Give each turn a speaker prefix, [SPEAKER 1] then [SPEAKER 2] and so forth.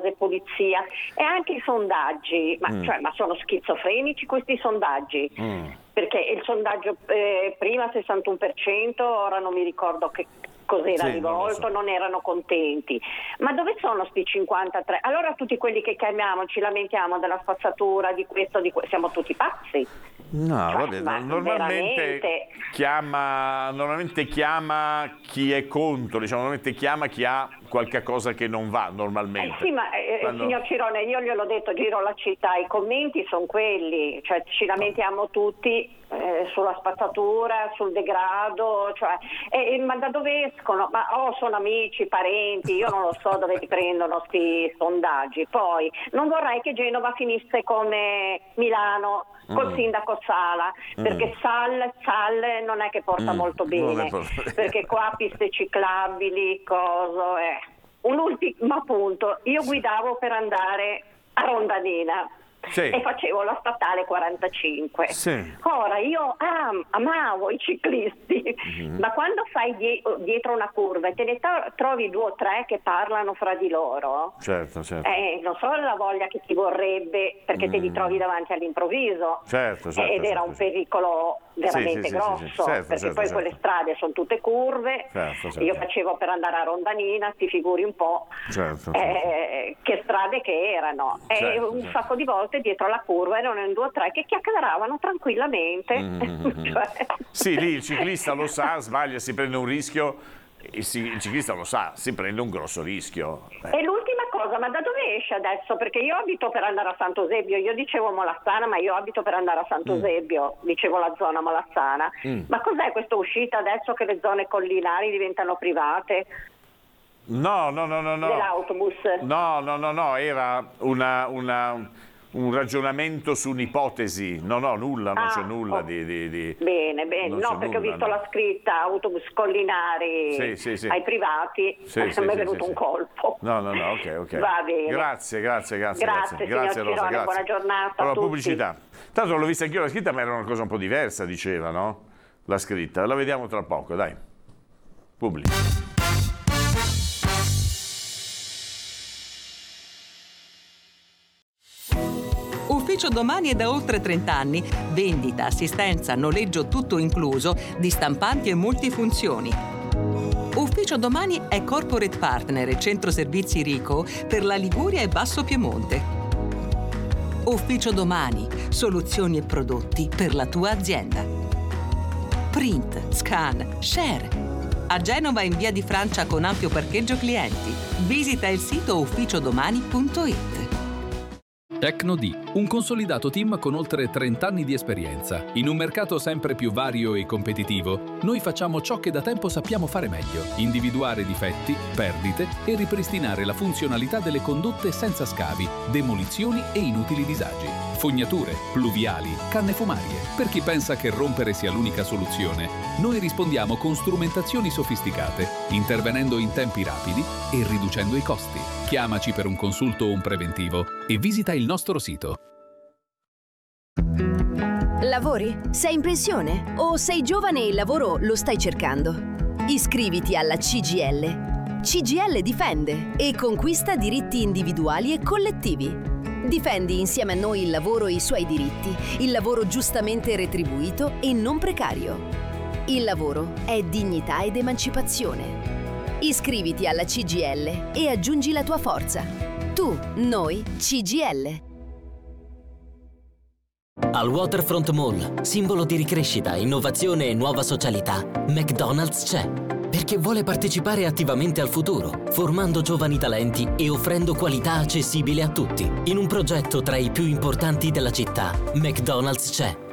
[SPEAKER 1] cose, pulizia, e anche i sondaggi, ma sono schizofrenici questi sondaggi, perché il sondaggio prima 61%, ora non mi ricordo che cos'era rivolto, non erano contenti. Ma dove sono sti 53? Allora tutti quelli che chiamiamo, ci lamentiamo della spazzatura, di questo, siamo tutti pazzi.
[SPEAKER 2] No, vabbè,
[SPEAKER 1] normalmente
[SPEAKER 2] chiama chi è contro, diciamo, normalmente chiama chi ha qualche cosa che non va normalmente.
[SPEAKER 1] Sì, ma signor Cirone, io gliel'ho detto, giro la città, i commenti sono quelli, cioè ci lamentiamo tutti sulla spazzatura, sul degrado, cioè, ma da dove escono? Ma sono amici, parenti, io non lo so dove ti prendono sti sondaggi. Poi non vorrei che Genova finisse come Milano col sindaco Sala, perché Sal non è che porta molto bene, perché qua piste ciclabili, coso. Un ultimo appunto, io guidavo per andare a Rondanina. E facevo la statale 45. Ora io amavo i ciclisti, ma quando fai dietro una curva e te ne trovi 2 o 3 che parlano fra di loro,
[SPEAKER 2] certo.
[SPEAKER 1] non so la voglia che ti vorrebbe, perché te li trovi davanti all'improvviso, ed era un pericolo veramente grosso, perché poi quelle strade sono tutte curve, io facevo per andare a Rondanina, ti figuri un po' che strade che erano, e un sacco di volte dietro la curva erano in 2 o 3 che chiacchieravano tranquillamente.
[SPEAKER 2] Sì, lì il ciclista lo sa, sbaglia, si prende un rischio, il ciclista lo sa, si prende un grosso rischio.
[SPEAKER 1] E l'ultima cosa, ma da dove esce adesso? Perché io abito per andare a Sant'Eusebio, io dicevo Molassana, ma io abito per andare a Sant'Eusebio, dicevo la zona Molassana. Ma cos'è questa uscita adesso che le zone collinari diventano private?
[SPEAKER 2] No.
[SPEAKER 1] Dell'autobus?
[SPEAKER 2] No, era un ragionamento su un'ipotesi. Nulla, non c'è nulla di...
[SPEAKER 1] Bene, no, perché ho visto la scritta autobus collinari ai privati, mi è venuto un colpo.
[SPEAKER 2] No, ok.
[SPEAKER 1] Va bene.
[SPEAKER 2] Grazie
[SPEAKER 1] signor Cirone,
[SPEAKER 2] Rosa,
[SPEAKER 1] buona giornata
[SPEAKER 2] allora,
[SPEAKER 1] a tutti.
[SPEAKER 2] pubblicità. Tanto l'ho vista anch'io la scritta, ma era una cosa un po' diversa, diceva, no? La scritta. La vediamo tra poco, dai. Pubblica.
[SPEAKER 3] Ufficio Domani è da oltre 30 anni. Vendita, assistenza, noleggio tutto incluso di stampanti e multifunzioni. Ufficio Domani è corporate partner e centro servizi Rico per la Liguria e Basso Piemonte. Ufficio Domani, soluzioni e prodotti per la tua azienda. Print, scan, share. A Genova in via di Francia con ampio parcheggio clienti. Visita il sito ufficiodomani.it.
[SPEAKER 4] Tecno-D, un consolidato team con oltre 30 anni di esperienza. In un mercato sempre più vario e competitivo, noi facciamo ciò che da tempo sappiamo fare meglio: individuare difetti, perdite e ripristinare la funzionalità delle condotte senza scavi, demolizioni e inutili disagi. Fognature, pluviali, canne fumarie. Per chi pensa che rompere sia l'unica soluzione, noi rispondiamo con strumentazioni sofisticate, intervenendo in tempi rapidi e riducendo i costi. Chiamaci per un consulto o un preventivo e visita il nostro sito.
[SPEAKER 5] Lavori? Sei in pensione? O sei giovane e il lavoro lo stai cercando? Iscriviti alla CGIL. CGIL difende e conquista diritti individuali e collettivi. Difendi insieme a noi il lavoro e i suoi diritti, il lavoro giustamente retribuito e non precario. Il lavoro è dignità ed emancipazione. Iscriviti alla CGIL e aggiungi la tua forza. Tu, noi, CGIL.
[SPEAKER 6] Al Waterfront Mall, simbolo di ricrescita, innovazione e nuova socialità, McDonald's c'è. Perché vuole partecipare attivamente al futuro, formando giovani talenti e offrendo qualità accessibile a tutti. In un progetto tra i più importanti della città, McDonald's c'è.